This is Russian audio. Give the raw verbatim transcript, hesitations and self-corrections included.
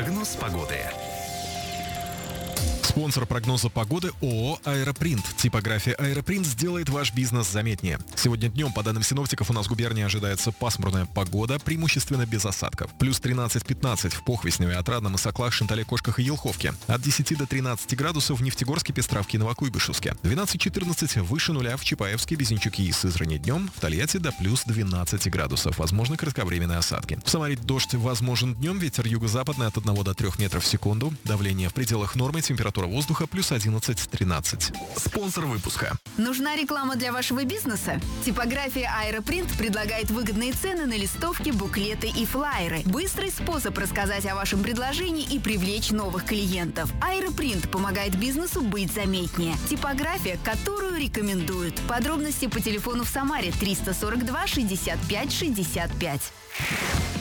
Прогноз погоды. Спонсор прогноза погоды ООО «Аэропринт». Типография «Аэропринт» сделает ваш бизнес заметнее. Сегодня днем, по данным синоптиков, у нас в губернии ожидается пасмурная погода, преимущественно без осадков. Плюс тринадцать-пятнадцать в Похвесневе, Отрадном, Исаклах, Шантале, Кошках и Елховке. От десяти до тринадцати градусов в Нефтегорске, Пестравке, Новокуйбышевске. двенадцать-четырнадцать выше нуля в Чапаевске, Безенчуке и Сызрани днем. В Тольятти до плюс двенадцати градусов. Возможны кратковременные осадки. В Самаре дождь возможен днем, ветер юго-западный от одного до трёх метров в секунду. Давление в пределах нормы, температура воздуха плюс одиннадцать-тринадцать. Спонсор выпуска. Нужна реклама для вашего бизнеса? Типография «Аэропринт» предлагает выгодные цены на листовки, буклеты и флаеры. Быстрый способ рассказать о вашем предложении и привлечь новых клиентов. «Аэропринт» помогает бизнесу быть заметнее. Типография, которую рекомендуют. Подробности по телефону в Самаре триста сорок два шестьдесят пять шестьдесят пять.